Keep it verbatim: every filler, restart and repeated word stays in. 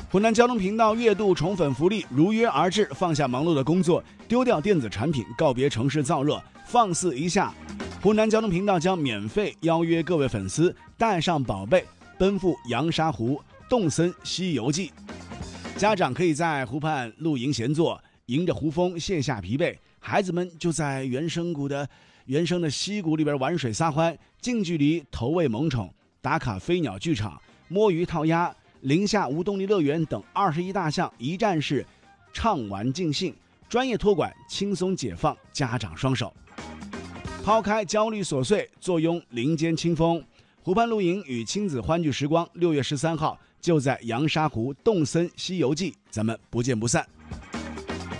湖南交通频道月度宠粉福利如约而至，放下忙碌的工作，丢掉电子产品，告别城市燥热，放肆一下。湖南交通频道将免费邀约各位粉丝带上宝贝，奔赴阳沙湖洞森西游记。家长可以在湖畔露营闲坐，迎着湖风卸下疲惫，孩子们就在原生谷的原生的溪谷里边玩水撒欢，近距离投喂萌宠，打卡飞鸟剧场，摸鱼套鸭，宁夏无动力乐园等二十一大项一站式畅玩尽兴，专业托管轻松解放家长双手。抛开焦虑琐碎，坐拥林间清风，湖畔露营与亲子欢聚时光，六月十三号就在阳沙湖洞森西游记，咱们不见不散。